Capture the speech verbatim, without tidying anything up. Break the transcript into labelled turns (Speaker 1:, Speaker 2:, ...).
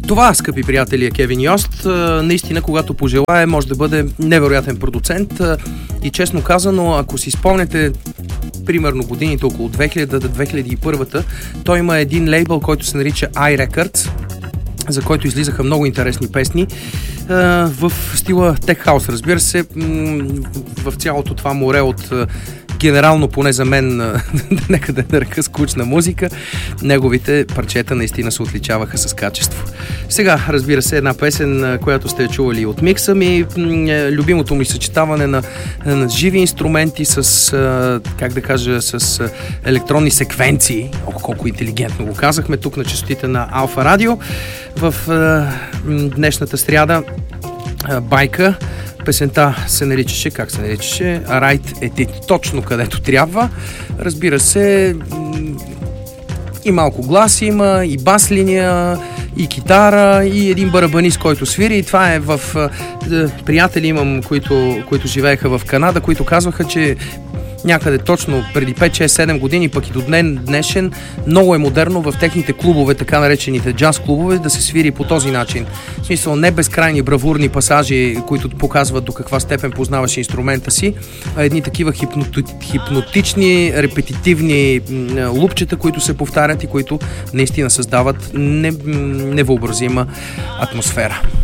Speaker 1: Това, скъпи приятели, е Кевин Йост. Наистина, когато пожелае, може да бъде невероятен продуцент. И честно казано, ако си спомнете примерно годините около две хиляди до две хиляди и първа, той има един лейбъл, който се нарича iRecords, за който излизаха много интересни песни в стила Tech House, разбира се, в цялото това море от генерално, поне за мен, нека да нарека скучна музика, неговите парчета наистина се отличаваха с качество. Сега, разбира се, една песен, която сте чували от микса ми, любимото ми съчетаване на, на живи инструменти с, как да кажа, с електронни секвенции. Ох, колко интелигентно го казахме тук на честотите на Алфа Радио. В днешната сряда байка. Песента се наричаше, как се наричаше? Райт е ти точно където трябва. Разбира се, и малко глас има, и бас линия, и китара, и един барабанист, който свири. И това е в... Приятели имам, които, които живееха в Канада, които казваха, че някъде точно преди пет шест седем години, пък и до днен днешен, много е модерно в техните клубове, така наречените джаз клубове, да се свири по този начин. В смисъл, не безкрайни бравурни пасажи, които показват до каква степен познаваш инструмента си, а едни такива хипноти... хипнотични, репетитивни лупчета, които се повтарят и които наистина създават невъобразима атмосфера.